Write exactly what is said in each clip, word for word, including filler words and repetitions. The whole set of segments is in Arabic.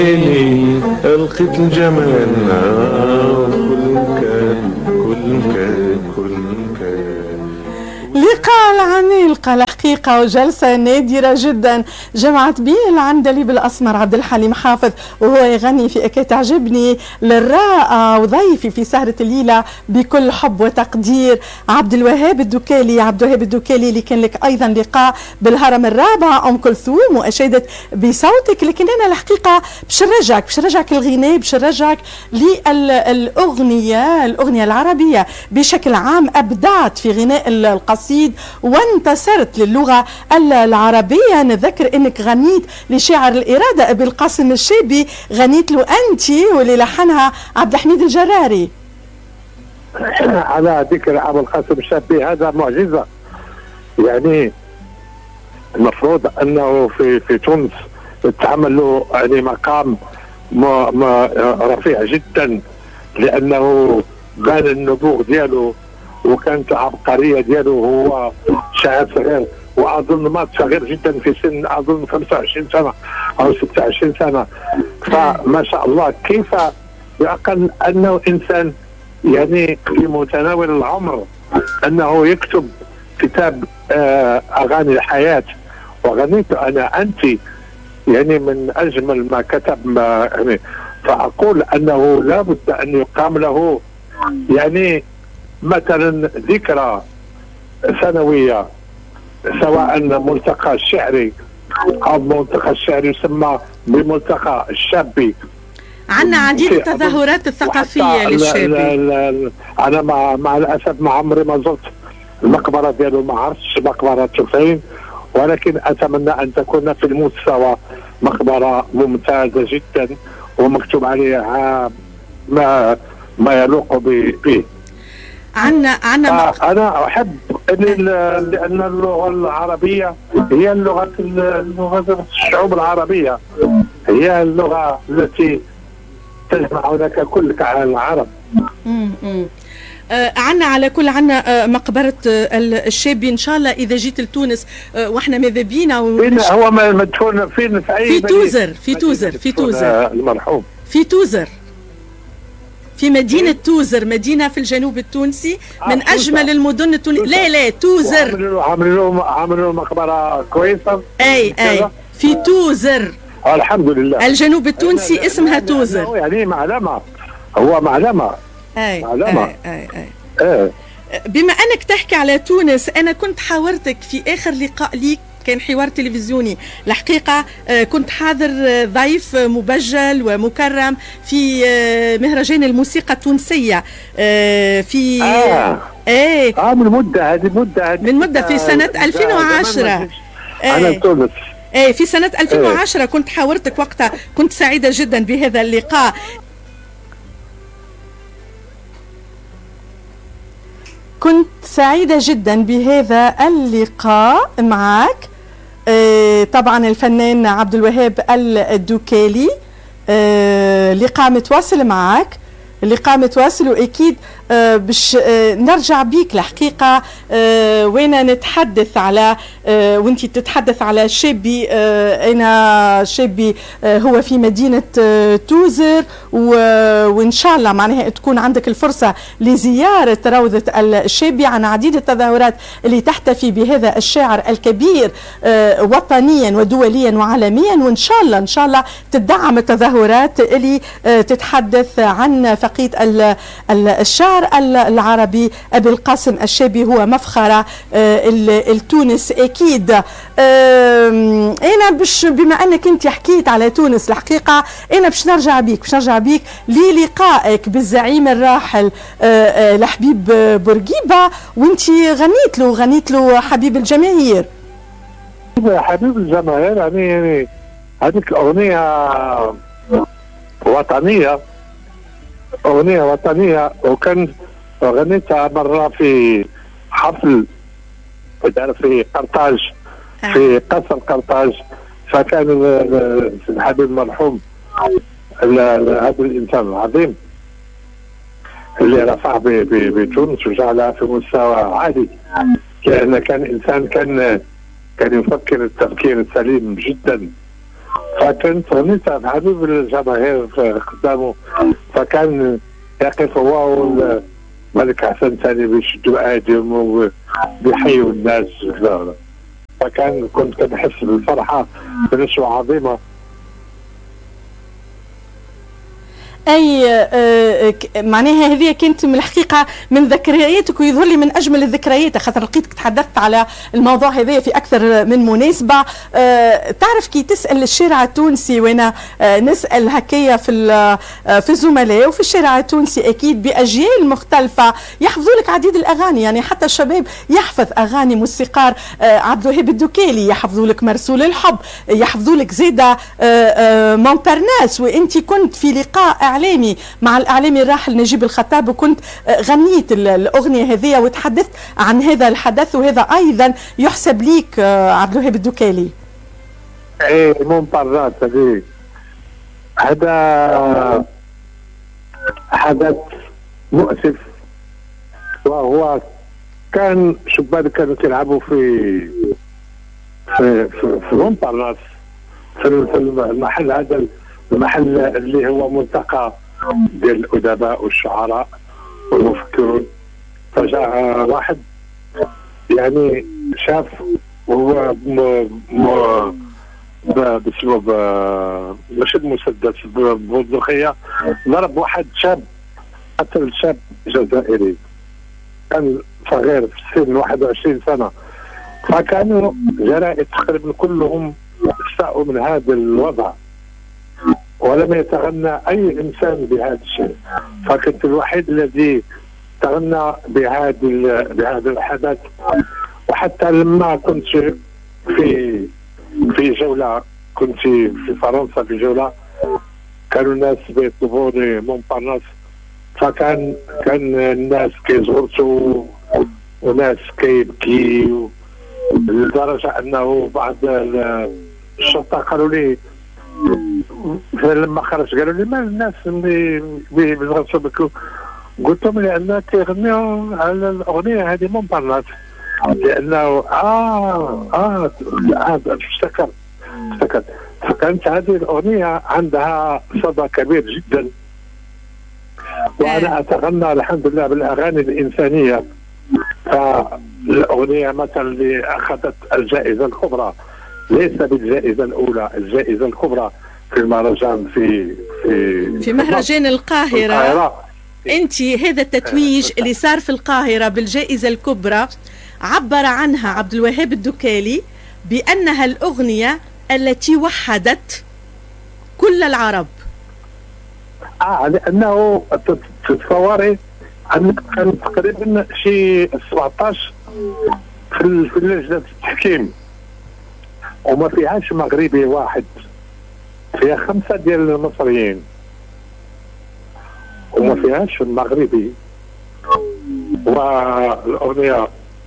لقيت جمالنا كل مكان كل مكان كل مكان. لقاء العنيلقة الحقيقة وجلسة نادرة جدا جمعت بي العندليب الأسمر عبد الحليم حافظ وهو يغني في أكيد تعجبني للراءة وضيفي في سهرة الليلة بكل حب وتقدير عبد الوهاب الدكالي. عبد الوهاب الدكالي اللي كان لك أيضا لقاء بالهرم الرابع أم كلثوم وأشادت بصوتك، لكن أنا الحقيقة باش نرجعك باش نرجعك الغناء باش نرجعك للأغنية الأغنية العربية بشكل عام. أبدعت في غناء القصيدة وانتصرت للغة العربية. نذكر انك غنيت لشاعر الإرادة أبي القاسم الشابي، غنيت له أنت واللي لحنها عبد الحميد الجراري. على ذكر أبو القاسم الشابي هذا معجزة، يعني المفروض أنه في في تونس تعمل له يعني مقام ما ما رفيع جدا، لأنه بان النبوغ دياله وكانت عبقريه ديالو. هو شاعر صغير واظن مات صغير جدا في سن اظن خمسة وعشرين سنه او ستة وعشرين سنه، فما شاء الله كيف يعقل انه انسان يعني في متناول العمر انه يكتب كتاب آه اغاني الحياه. وغنيت انا انت يعني من اجمل ما كتب ما يعني، فاقول انه لابد ان يقام له يعني مثلا ذكرى سنوية، سواء ملتقى شعري أو ملتقى الشعري يسمى بملتقى الشابي. عندنا عديد التظاهرات الثقافية للشابي. أنا مع, مع الأسف ما عمري ما زرت المقبرة ديالو، ما عرفتش مقبرة فين، ولكن أتمنى أن تكون في المستوى مقبرة ممتازة جدا ومكتوب عليها ما ما يلوق به. عنا عنا آه أنا أحب لأن اللغة العربية هي اللغة اللغة الشعوب العربية، هي اللغة التي تجمع هناك كل العرب. امم آه عنا على كل عنا آه مقبرة آه الشابي إن شاء الله إذا جيت لتونس آه وإحنا ماذا بينا ونش... هو مدفون فين في أي في توزر في توزر في توزر المرحوم في توزر في مدينة توزر، مدينة في الجنوب التونسي من آه أجمل المدن التونسية. لا لا توزر عملوا عملوا مقبرة كويسة. أي أي في توزر. آه الحمد لله. الجنوب التونسي اسمها توزر. يعني معلمة، هو معلمة. أي معلمة. أي أي أي. أي. بما أنك تحكي على تونس، أنا كنت حاورتك في آخر لقاء ليك كان حوار تلفزيوني الحقيقة، كنت حاضر ضيف مبجل ومكرم في مهرجان الموسيقى التونسية في آه ايه اه من مدة هذه مدة من مدة في سنة ألفين وعشرة. أنا تونس ايه في سنة ألفين وعشرة كنت حاورتك وقتها، كنت سعيدة جدا بهذا اللقاء. كنت سعيدة جدا بهذا اللقاء معك. آه طبعا الفنان عبد الوهاب الدكالي. آه لقاء متواصل معك، اللقاء متواصل واكيد آه باش آه نرجع بيك الحقيقه آه وين نتحدث على آه وانت تتحدث على شابي. آه انا شابي آه هو في مدينه آه توزر، وان شاء الله معناها تكون عندك الفرصه لزياره روضه الشابي عن عديد التظاهرات اللي تحتفي بهذا الشاعر الكبير آه وطنيا ودوليا وعالميا، وان شاء الله ان شاء الله تدعم التظاهرات اللي آه تتحدث عن فقيد الشعر العربي أبي القاسم الشابي. هو مفخرة التونس أكيد. أنا بش بما أنك أنت حكيت على تونس الحقيقة، أنا باش نرجع بيك باش نرجع بيك للقائك بالزعيم الراحل لحبيب بورقيبة، وأنت غنيت له غنيت له حبيب الجماهير. حبيب الجماهير يعني يعني هذيك أغنية وطنية، أغنية وطنية، وكان غنيتها مرة في حفل في قرطاج في قصر قرطاج، فكان الحبيب المرحوم هذا الإنسان العظيم اللي رفع بتونس وجعلها في مستوى عالي، لأن كان إنسان كان كان يفكر التفكير السليم جدا، فكانت غنيتها في حبيب الجماهير قدامه، فكان يقف هو والملك حسن الثاني بيشدوا ايديهم وبيحيوا الناس، فكان كنت كنحس بالفرحه بنشوه عظيمه. اي معناها هذه كانت من الحقيقه من ذكرياتك، ويظهر لي من اجمل الذكريات، خاطر لقيتك تحدثت على الموضوع هذا في اكثر من مناسبه. تعرف كي تسال الشارع التونسي، وانا نسال هكايا في في الزملاء وفي الشارع التونسي اكيد باجيال مختلفه يحفظوا لك عديد الاغاني، يعني حتى الشباب يحفظ اغاني موسيقار عبد الوهاب الدوكالي، يحفظوا لك مرسول الحب، يحفظوا لك زيدا مونبرناس. وانت كنت في لقاء اعلامي مع الاعلامي الراحل نجيب الخطاب، وكنت غنيت الاغنيه هذه وتحدثت عن هذا الحدث، وهذا ايضا يحسب ليك عبد الوهاب الدوكالي. ايه مونبرناس هذه هذا حدث مؤسف، وهو كان شبان كانوا يلعبوا في في في, في مونبرناس، في المحل هذا، المحل اللي هو ملتقى ديال الادباء والشعراء والمفكرون. فجاء واحد يعني شاف وهو باسلوب ماشي بمسدس ببندقيه، ضرب واحد شاب، قتل شاب جزائري كان صغير في السن واحد وعشرين سنه. فكانوا جرائد تقريبا كلهم استاءوا من هذا الوضع، ولم يتغنى اي انسان بهذا الشيء، فكنت الوحيد الذي تغنى بهذا بهذا الحدث. وحتى لما كنت في في جوله، كنت في فرنسا في جوله، كانوا الناس بيطلبوني مونبرناس، فكان كان الناس كيزغرتوا وناس كيبكي، لدرجه انه بعض الشرطه قالوا لي لما خرج قالوا لي ما الناس اللي بيزغرتوا بكوا، قلت لهم لان كيغنيوا على الاغنيه هذه مونبرناس، لانه اه اه افتكرت افتكرت فكانت هذه الاغنيه عندها صدى كبير جدا. وانا اتغنى الحمد لله بالاغاني الانسانيه، فالاغنيه مثلا اللي اخذت الجائزه الكبرى، ليس بالجائزه الاولى، الجائزه الكبرى في المهرجان في في في مهرجان القاهره, القاهرة. انت هذا التتويج اللي صار في القاهره بالجائزه الكبرى عبر عنها عبد الوهاب الدوكالي بانها الاغنيه التي وحدت كل العرب. اه لانه تتصوري ان كان تقريبا شي سبعطاش في في لجنه التحكيم، وما فيهاش مغربي واحد، فيها خمسه ديال المصريين وما فيهاش مغربي. والاغنيه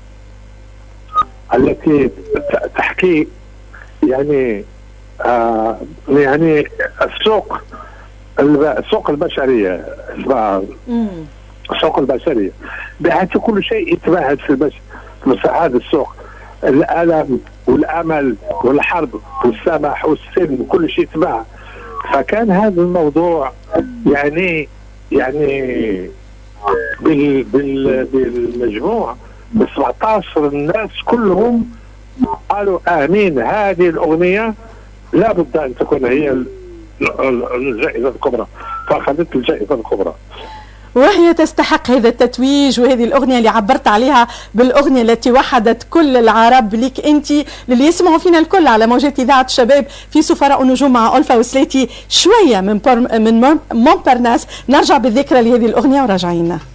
التي تحكي يعني آه يعني السوق السوق البشريه، السوق البشريه بحيث كل شيء يتباهد في البشر، هذا السوق، الالم والامل والحرب والسمح والسلم كل شيء تباع. فكان هذا الموضوع يعني يعني بال بال بالمجموع ب سبعطاش الناس كلهم قالوا امين، هذه الاغنيه لابد ان تكون هي الجائزه الكبرى، فاخذت الجائزه الكبرى. وهي تستحق هذا التتويج، وهذه الأغنية اللي عبرت عليها بالأغنية التي وحدت كل العرب، ليك أنت للي يسمعوا فينا الكل على موجات إذاعة الشباب في سفراء النجوم مع ألفا وسليتي. شوية من من مونبرناس، نرجع بالذكرى لهذه الأغنية وراجعينا.